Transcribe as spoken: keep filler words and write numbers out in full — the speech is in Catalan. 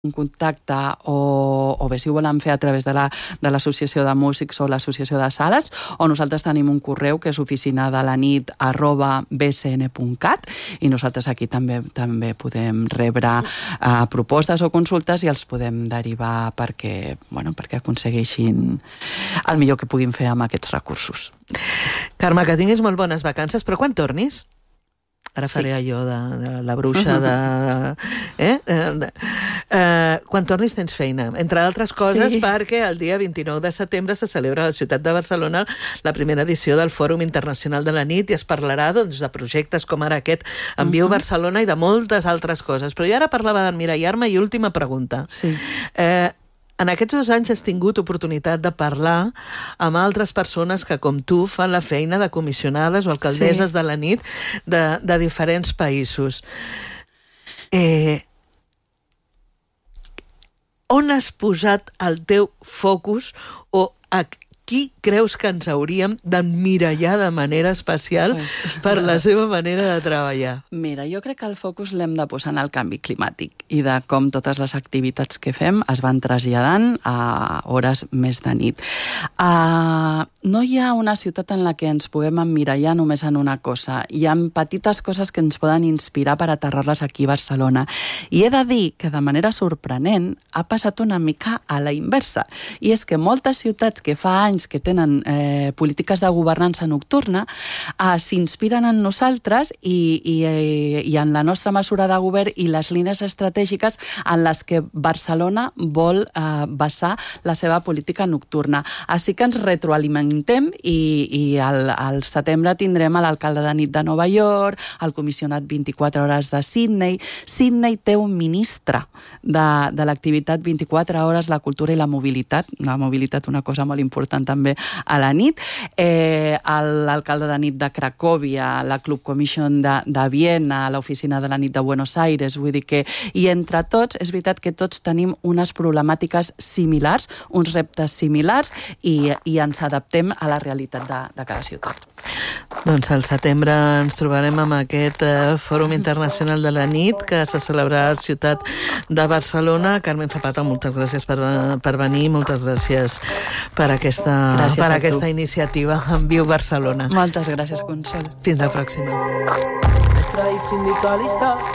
un contacte o, o bé si ho volen fer a través de la, de l'associació de músics o l'associació de sales, o nosaltres tenim un correu que és oficina de la nit arroba b c n punt cat i nosaltres aquí també també podem rebre uh, propostes o consultes i els podem derivar perquè, bueno, perquè aconsegueixin el millor que puguin fer amb aquests recursos. Carme, que tinguis molt bones vacances, però quan tornis? Ara faré sí. allò de, de la bruixa de... Eh? Eh, eh, quan tornis tens feina, entre altres coses sí. perquè el dia vint-i-nou de setembre se celebra a la ciutat de Barcelona la primera edició del Fòrum Internacional de la Nit i es parlarà doncs, de projectes com ara aquest en Viu uh -huh. Barcelona i de moltes altres coses. Però jo ara parlava d'emmirallar-me i última pregunta. Sí. Eh, En aquests dos anys has tingut oportunitat de parlar amb altres persones que, com tu, fan la feina de comissionades o alcaldesses sí. de la nit de, de diferents països. Eh, on has posat el teu focus o a qui creus que ens hauríem d'emmirallar de manera especial pues, per la seva manera de treballar? Mira, jo crec que el focus l'hem de posar en el canvi climàtic i de com totes les activitats que fem es van traslladant a hores més de nit. Uh, no hi ha una ciutat en la que ens puguem emmirallar només en una cosa. Hi ha petites coses que ens poden inspirar per aterrar-les aquí a Barcelona. I he de dir que de manera sorprenent ha passat una mica a la inversa. I és que moltes ciutats que fa anys que tenen eh, polítiques de governança nocturna eh, s'inspiren en nosaltres i, i, eh, i en la nostra mesura de govern i les línies estratègiques en les que Barcelona vol eh, basar la seva política nocturna. Així que ens retroalimentem i, i al, al setembre tindrem l'alcalde de nit de Nova York, el comissionat vint-i-quatre hores de Sydney. Sydney té un ministre de, de l'activitat vint-i-quatre hores, la cultura i la mobilitat. La mobilitat, una cosa molt important també a la nit. Eh, l'alcalde de nit de Cracòvia, la Club Commission de, de Viena, l'oficina de la nit de Buenos Aires, vull dir que, i entre tots, és veritat que tots tenim unes problemàtiques similars, uns reptes similars i, i ens adaptem a la realitat de, de cada ciutat. Doncs al setembre ens trobarem amb aquest eh, Fòrum Internacional de la Nit que se celebrarà a la ciutat de Barcelona. Carmen Zapata, moltes gràcies per, per venir, moltes gràcies per aquesta, per aquesta iniciativa en Viu Barcelona. Moltes gràcies, Consol. Fins la pròxima.